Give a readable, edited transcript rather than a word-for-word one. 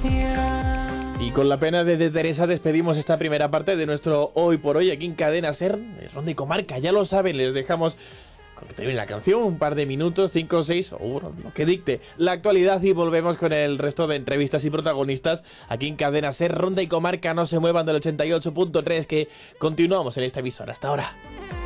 Y con la pena de Teresa despedimos esta primera parte de nuestro Hoy por Hoy aquí en Cadena Ser, Ronda y Comarca. Ya lo saben, les dejamos con que termine la canción, un par de minutos, 5 o 6, o lo que dicte la actualidad, y volvemos con el resto de entrevistas y protagonistas aquí en Cadena Ser, Ronda y Comarca. No se muevan del 88.3, que continuamos en esta emisora. Hasta ahora.